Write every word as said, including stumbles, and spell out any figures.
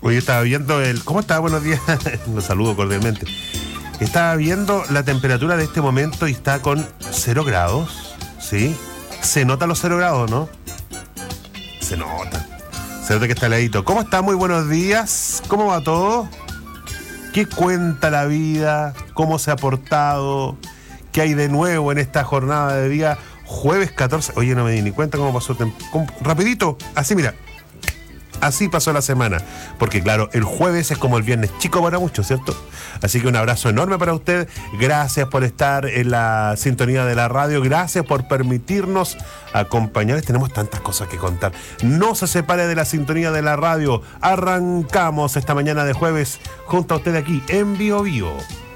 Hoy estaba viendo el... ¿Cómo está? Buenos días. Los saludo cordialmente. Estaba viendo la temperatura de este momento y está con cero grados, ¿sí? Se nota los cero grados, ¿no? Se nota. Se nota que está heladito. ¿Cómo está? Muy buenos días. ¿Cómo va todo? ¿Qué cuenta la vida? ¿Cómo se ha portado? ¿Qué hay de nuevo en esta jornada de día jueves catorce? Oye, no me di ni cuenta cómo pasó. Tem- cómo, rapidito, así mira. Así pasó la semana, porque claro, el jueves es como el viernes chico para muchos, ¿cierto? Así que un abrazo enorme para usted, gracias por estar en la sintonía de la radio, gracias por permitirnos acompañarles, tenemos tantas cosas que contar. No se separe de la sintonía de la radio, arrancamos esta mañana de jueves junto a usted aquí en Bio Bio.